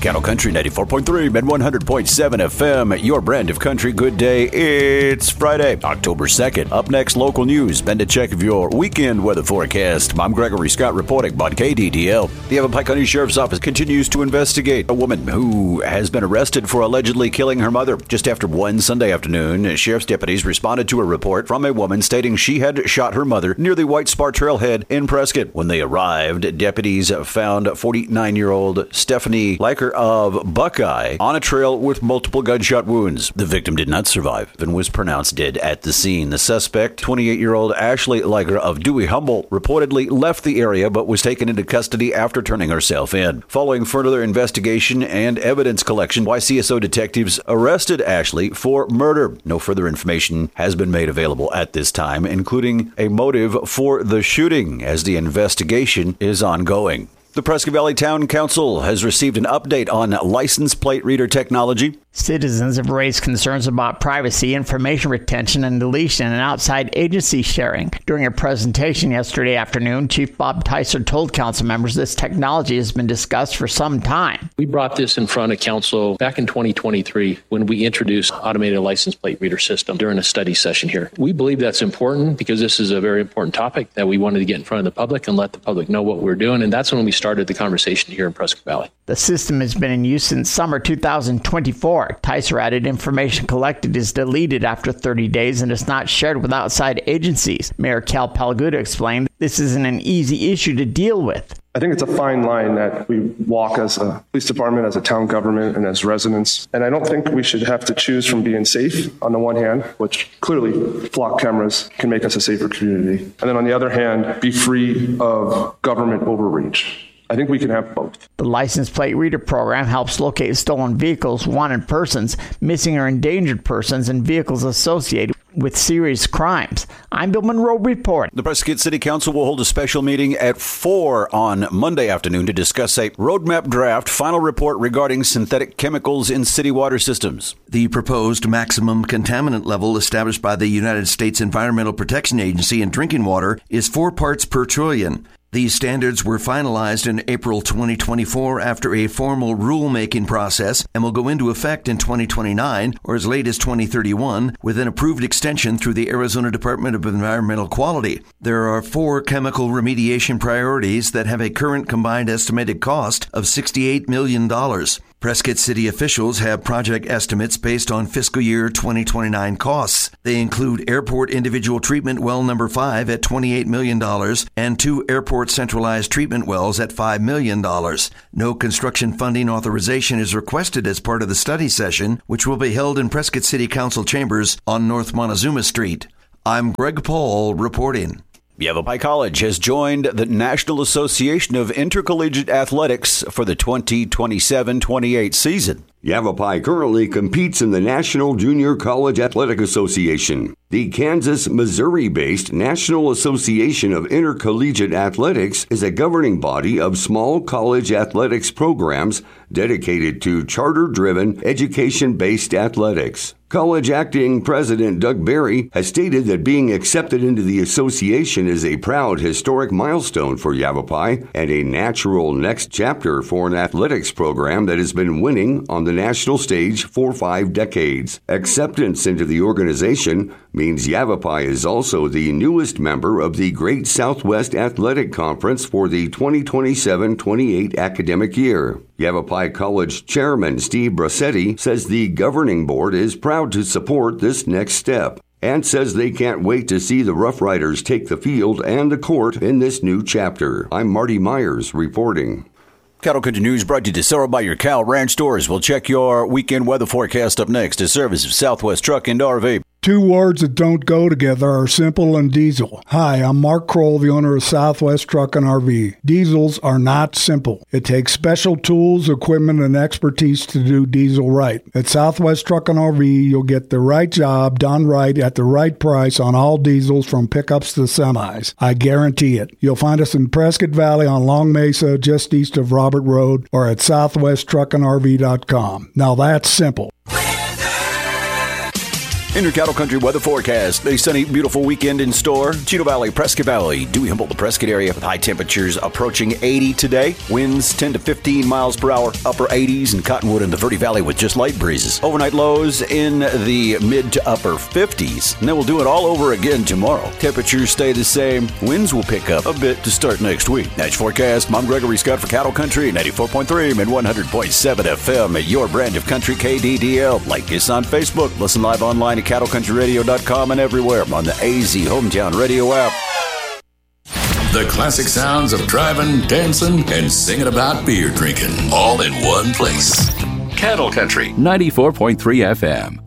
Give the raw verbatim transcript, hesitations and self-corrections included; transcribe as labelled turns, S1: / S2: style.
S1: Cattle Country ninety-four point three, Med one hundred point seven F M, your brand of country. Good day. It's Friday, October second. Up next, local news. Bend a check of your weekend weather forecast. I'm Gregory Scott reporting on K D D L. The Yavapai County Sheriff's Office continues to investigate a woman who has been arrested for allegedly killing her mother. Just after one Sunday afternoon, sheriff's deputies responded to a report from a woman stating she had shot her mother near the White Spar Trailhead in Prescott. When they arrived, deputies found forty-nine-year-old Stephanie Leiker of Buckeye on a trail with multiple gunshot wounds. The victim did not survive and was pronounced dead at the scene. The suspect, twenty-eight-year-old Ashley Leiker of Dewey Humboldt, reportedly left the area but was taken into custody after turning herself in. Following further investigation and evidence collection, Y C S O detectives arrested Ashley for murder. No further information has been made available at this time, including a motive for the shooting, as the investigation is ongoing. The Prescott Valley Town Council has received an update on license plate reader technology.
S2: Citizens have raised concerns about privacy, information retention, and deletion, and outside agency sharing. During a presentation yesterday afternoon, Chief Bob Tyser told council members this technology has been discussed for some time.
S3: We brought this in front of council back in twenty twenty-three when we introduced automated license plate reader system during a study session here. We believe that's important because this is a very important topic that we wanted to get in front of the public and let the public know what we're doing, and that's when we started the conversation here in Prescott Valley.
S2: The system has been in use since summer two thousand twenty-four. Tyser added information collected is deleted after thirty days and is not shared with outside agencies. Mayor Cal Palaguda explained this isn't an easy issue to deal with.
S4: I think it's a fine line that we walk as a police department, as a town government, and as residents. And I don't think we should have to choose from being safe on the one hand, which clearly flock cameras can make us a safer community. And then on the other hand, be free of government overreach. I think we can have both.
S2: The license plate reader program helps locate stolen vehicles, wanted persons, missing or endangered persons, and vehicles associated with serious crimes. I'm Bill Monroe reporting.
S1: The Prescott City Council will hold a special meeting at four on Monday afternoon to discuss a roadmap draft final report regarding synthetic chemicals in city water systems.
S5: The proposed maximum contaminant level established by the United States Environmental Protection Agency in drinking water is four parts per trillion. These standards were finalized in April twenty twenty-four after a formal rulemaking process and will go into effect in twenty twenty-nine or as late as twenty thirty-one with an approved extension through the Arizona Department of Environmental Quality. There are four chemical remediation priorities that have a current combined estimated cost of sixty-eight million dollars. Prescott City officials have project estimates based on fiscal year twenty twenty-nine costs. They include Airport Individual Treatment Well Number five at twenty-eight million dollars and two Airport Centralized Treatment Wells at five million dollars. No construction funding authorization is requested as part of the study session, which will be held in Prescott City Council chambers on North Montezuma Street. I'm Greg Paul reporting.
S1: Yavapai College has joined the National Association of Intercollegiate Athletics for the twenty twenty-seven twenty-eight season.
S6: Yavapai currently competes in the National Junior College Athletic Association. The Kansas, Missouri-based National Association of Intercollegiate Athletics is a governing body of small college athletics programs dedicated to charter-driven, education-based athletics. College Acting President Doug Berry has stated that being accepted into the association is a proud historic milestone for Yavapai and a natural next chapter for an athletics program that has been winning on the national stage for five decades. Acceptance into the organization means Yavapai is also the newest member of the Great Southwest Athletic Conference for the twenty twenty-seven twenty-eight academic year. Yavapai College Chairman Steve Brassetti says the governing board is proud to support this next step and says they can't wait to see the Rough Riders take the field and the court in this new chapter. I'm Marty Myers reporting.
S1: Cattle Country News brought to you this hour by your Cal Ranch stores. We'll check your weekend weather forecast up next. A service of Southwest Truck and R V.
S7: Two words that don't go together are simple and diesel. Hi, I'm Mark Kroll, the owner of Southwest Truck and R V. Diesels are not simple. It takes special tools, equipment, and expertise to do diesel right. At Southwest Truck and R V, you'll get the right job done right at the right price on all diesels from pickups to semis. I guarantee it. You'll find us in Prescott Valley on Long Mesa, just east of Robert Road, or at southwest truck and r v dot com. Now that's simple.
S1: In your Cattle Country weather forecast, a sunny, beautiful weekend in store. Chino Valley, Prescott Valley, Dewey, Humboldt, the Prescott area with high temperatures approaching eighty today. Winds ten to fifteen miles per hour, upper eighties in Cottonwood and the Verde Valley with just light breezes. Overnight lows in the mid to upper fifties. And then we'll do it all over again tomorrow. Temperatures stay the same. Winds will pick up a bit to start next week. That's your forecast. I'm Gregory Scott for Cattle Country, ninety-four point three and one hundred point seven F M at your brand of country K D D L. Like us on Facebook. Listen live online at cattle country radio dot com and everywhere on the A Z Hometown Radio app.
S8: The classic sounds of driving, dancing, and singing about beer drinking, all in one place. Cattle Country, ninety-four point three F M.